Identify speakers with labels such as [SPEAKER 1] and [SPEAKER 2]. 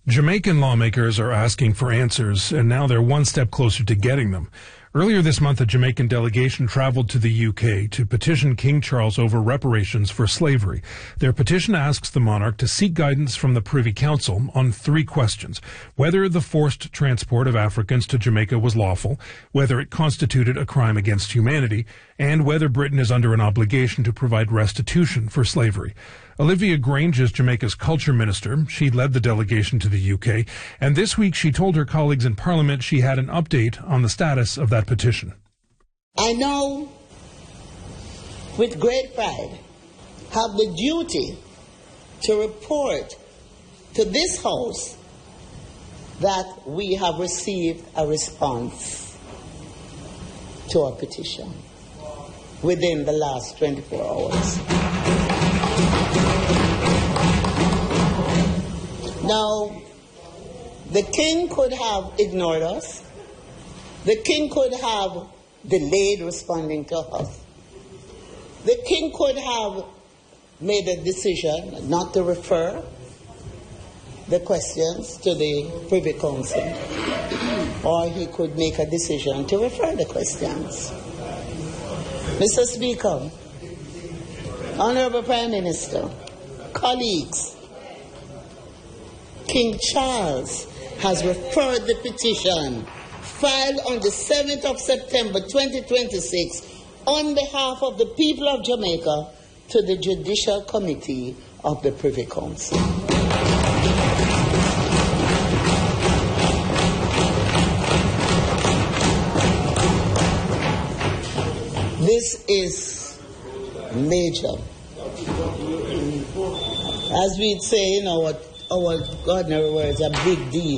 [SPEAKER 1] Jamaican lawmakers are asking for answers, and now they're one step closer to getting them. Earlier this month, a Jamaican delegation traveled to the UK to petition King Charles over reparations for slavery. Their petition asks the monarch to seek guidance from the Privy Council on 3 questions: whether the forced transport of Africans to Jamaica was lawful, whether it constituted a crime against humanity, and whether Britain is under an obligation to provide restitution for slavery. Olivia Grange is Jamaica's culture minister. She led the delegation to the UK, and this week she told her colleagues in Parliament she had an update on the status of that petition.
[SPEAKER 2] I now, with great pride, have the duty to report to this House that we have received a response to our petition within the last 24 hours. Now, the King could have ignored us. The King could have delayed responding to us. The King could have made a decision not to refer the questions to the Privy Council, or he could make a decision to refer the questions. Mr. Speaker, Honorable Prime Minister, colleagues, King Charles has referred the petition filed on the 7th of September 2026 on behalf of the people of Jamaica to the Judicial Committee of the Privy Council. This is major. As we'd say in our ordinary words, a big deal.